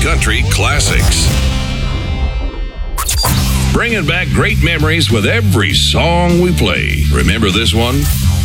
country classics. Bringing back great memories with every song we play. Remember this one?